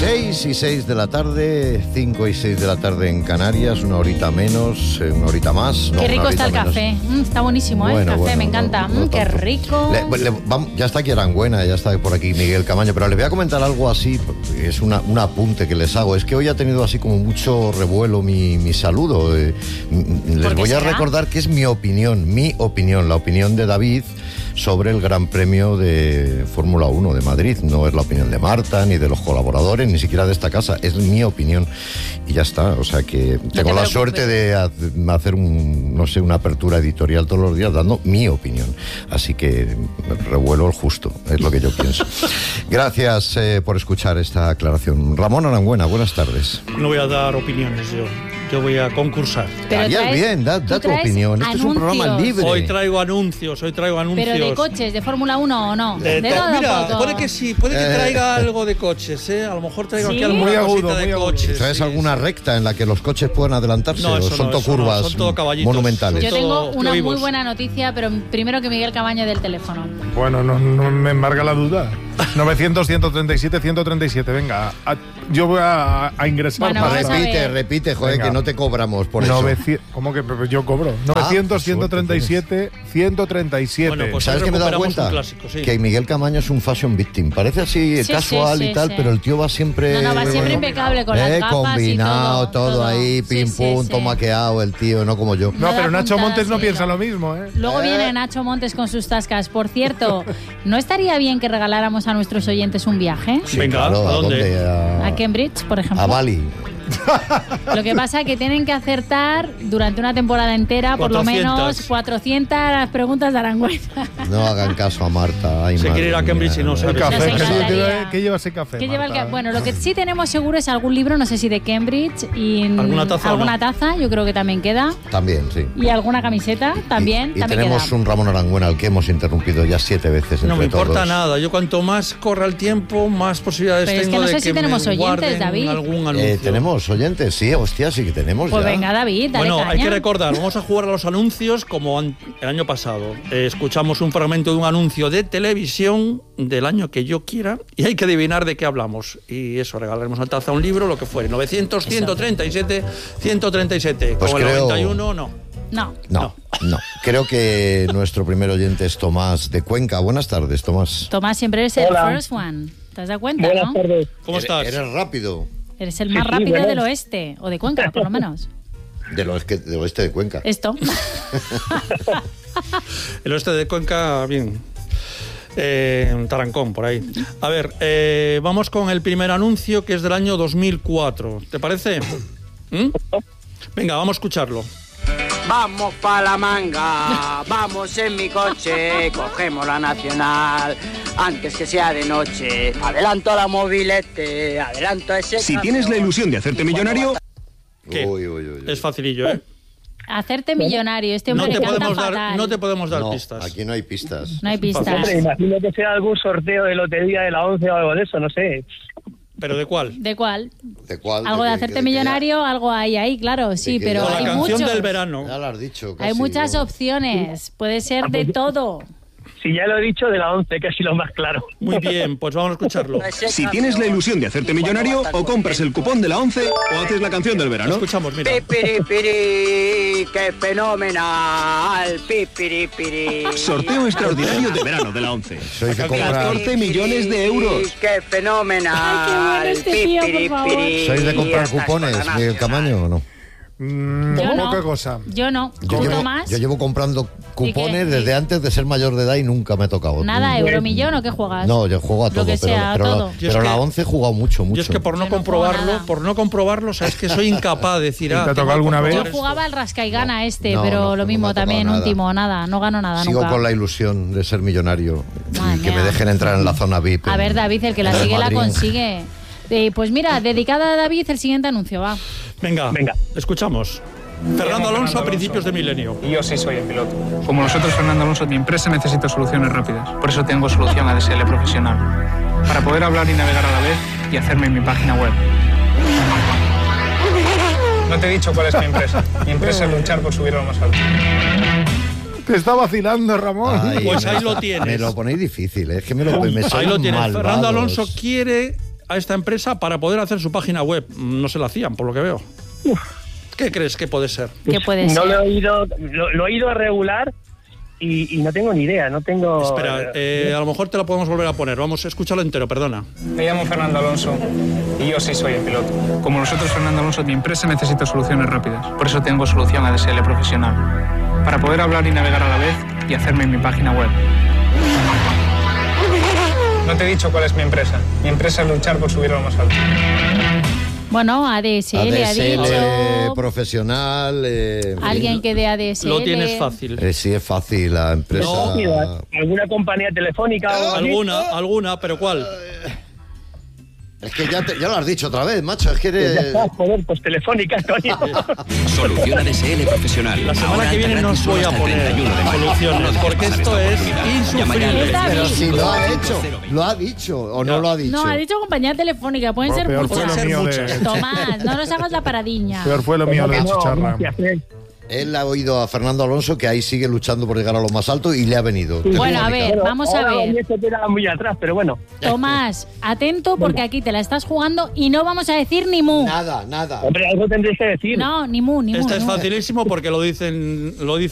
6 y 6 de la tarde, 5 y 6 de la tarde en Canarias, una horita menos, una horita más. Qué rico está el café, está buenísimo, el café, me encanta, qué rico. Ya está aquí Arangüena, ya está por aquí Miguel Camaño, pero les voy a comentar algo así, es un apunte que les hago, es que hoy ha tenido así como mucho revuelo mi saludo. Les voy a recordar que es mi opinión, la opinión de David sobre el Gran Premio de Fórmula 1 de Madrid. No es la opinión de Marta, ni de los colaboradores, ni siquiera de esta casa. Es mi opinión. Y ya está. O sea que tengo la suerte de hacer una apertura editorial todos los días dando mi opinión. Así que revuelo el justo. Es lo que yo pienso. Gracias por escuchar esta aclaración. Ramón Arangüena, buenas tardes. No voy a dar opiniones yo. Yo voy a concursar. Harías bien, da tu opinión. Este es un programa libre. Hoy traigo anuncios. Pero de coches, de Fórmula 1 o no. Mira, puede que sí, puede que traiga algo de coches, ¿eh? A lo mejor traigo aquí alguna cosita de coches. ¿Traes alguna recta en la que los coches puedan adelantarse? No, ¿O son todo curvas son todo caballitos, monumentales? Yo tengo una muy buena noticia, pero primero que Miguel Camaño del teléfono. Bueno, no me embarga la duda. 900-137-137, venga. Yo voy a ingresar. Bueno, repite, joder, venga, que no te cobramos por eso. ¿Cómo que yo cobro? 900-137-137. Bueno, pues ¿sabes qué me he dado cuenta? Clásico, sí. Que Miguel Camaño es un fashion victim. Parece así casual y tal, pero el tío va siempre... No, va siempre impecable con las gafas combinado, y todo ahí, pim pum, todo maqueado el tío, no como yo. No, pero Nacho Montes no piensa lo mismo, ¿eh? Luego viene Nacho Montes con sus tascas. Por cierto, ¿no estaría bien que regaláramos a nuestros oyentes un viaje? Sí, venga, claro, ¿a dónde? A Cambridge, por ejemplo. A Bali. Lo que pasa es que tienen que acertar durante una temporada entera 400. Por lo menos 400 preguntas de Arangüena. No hagan caso a Marta. Se quiere ir a Cambridge y no sabe. ¿Qué lleva ese café? Bueno, lo que sí tenemos seguro es algún libro, no sé si de Cambridge. Y ¿Alguna taza? Yo creo que también queda. También, sí. Y alguna camiseta también. Y tenemos un Ramón Arangüena al que hemos interrumpido ya 7 veces. No me importa nada. Yo cuanto más corra el tiempo, más posibilidades tengo. Pero es que no sé si tenemos oyentes, David. Algún anuncio. Tenemos oyentes, sí, hostia, sí que tenemos. Pues ya. Venga, David, dale Bueno, caña. hay que recordar, vamos a jugar a los anuncios como el año pasado. Escuchamos un fragmento de un anuncio de televisión del año que yo quiera y hay que adivinar de qué hablamos. Y eso, regalaremos una taza, un libro, lo que fuere. 900-137-137. Pues como el creo... 91, no. No. Creo que nuestro primer oyente es Tomás de Cuenca. Buenas tardes, Tomás. Tomás, siempre eres el first one. ¿Te has dado cuenta, Buenas tardes. ¿Cómo estás? Eres rápido. Eres el más rápido del oeste, o de Cuenca, por lo menos. Del oeste de Cuenca. Esto. El oeste de Cuenca, bien. Tarancón, por ahí. A ver, vamos con el primer anuncio, que es del año 2004. ¿Te parece? Venga, vamos a escucharlo. Vamos pa' la manga, vamos en mi coche, cogemos la nacional, antes que sea de noche, adelanto a la mobilete, adelanto a ese... Si tienes la ilusión de hacerte millonario... ¿Qué? Uy. Es facilillo, ¿eh? Hacerte millonario, este hombre no te podemos dar pistas. Aquí no hay pistas. No hay pistas. Hombre, imagino que sea algún sorteo de lotería de la 11 o algo de eso, no sé. ¿Pero de cuál? ¿De cuál? ¿De cuál? Algo de hacerte millonario, algo hay ahí, claro, sí, pero con la hay canción muchos. del verano. Ya lo has dicho. Casi, Hay muchas opciones, puede ser de todo. Si ya lo he dicho, de la 11, que es lo más claro. Muy bien, pues vamos a escucharlo. Si tienes la ilusión de hacerte millonario, o compras el cupón de la 11 o haces la canción del verano. Escuchamos, mira. Pipiripiri, qué fenomenal, pipiripiri. Sorteo extraordinario de verano de la 11. Soy de comprar... 14 millones de euros. Qué fenomenal, Ay, qué bueno este tío, por favor. pipiripiri. ¿Sois de comprar cupones, Miguel Camaño, o no? Poca cosa. Yo no. ¿Tú, Tomás? Yo llevo comprando cupones desde antes de ser mayor de edad y nunca me ha tocado. ¿Nada, Euromillón o qué juegas? No, yo juego a todo, Lo que sea, pero todo. pero la 11 he jugado mucho. Yo es que por no comprobarlo, sabes que soy incapaz de decir... ¿Te ha tocado alguna vez? Yo jugaba al rasca y gana No, pero lo mismo me ha tocado también, nada. un timo, nada, no gano nada Sigo nunca. con la ilusión de ser millonario Madre y que mía. me dejen entrar en la zona VIP. A ver, David, el que la en el sigue la Madrid. consigue. Pues mira, dedicada a David el siguiente anuncio, va. Venga, escuchamos. Fernando Alonso a principios de milenio. Y yo sí soy el piloto. Como nosotros, Fernando Alonso, mi empresa necesita soluciones rápidas. Por eso tengo solución ADSL Profesional. Para poder hablar y navegar a la vez y hacerme en mi página web. No te he dicho cuál es mi empresa. Mi empresa es luchar por subir a lo más alto. Te está vacilando, Ramón. Pues ahí lo tienes. Me lo ponéis difícil, es que me ahí soy lo tienes. malvado. Fernando Alonso quiere a esta empresa para poder hacer su página web. No se la hacían, por lo que veo. ¿Qué crees que puede ser? ¿Qué puede ser? No lo he oído, lo he ido a regular y no tengo ni idea, no tengo... Espera, a lo mejor te lo podemos volver a poner. Vamos a escucharlo entero, perdona. Me llamo Fernando Alonso y yo sí soy el piloto. Como nosotros, Fernando Alonso, mi empresa necesita soluciones rápidas. Por eso tengo solución ADSL profesional. Para poder hablar y navegar a la vez y hacerme mi página web. No te he dicho cuál es mi empresa. Mi empresa es luchar por subir a lo más alto. Bueno, ADSL ha dicho. Profesional. Alguien que dé ADSL. Lo tienes fácil. Sí, es fácil, la empresa. ¿Alguna compañía telefónica o algo así? Alguna, pero ¿cuál? Es que ya lo has dicho otra vez, macho. Es que Ya está, joder, pues telefónica, coño. Solución ADSL profesional. La semana que viene no os voy a poner soluciones, porque esto es insufrible. Pero si lo ha hecho, lo ha dicho o no lo ha dicho. No, ha dicho compañía telefónica, pueden ser muchas. Tomás, no nos hagas la paradiña. Peor fue lo mío de la chicharra. Él ha oído a Fernando Alonso que ahí sigue luchando por llegar a lo más alto y le ha venido. Bueno, a ver, vamos a ver. Esto queda muy atrás, pero bueno. Tomás, atento porque aquí te la estás jugando y no vamos a decir ni mu. Nada. Hombre, algo tendréis que decir. No, ni mu. Este es facilísimo porque lo dice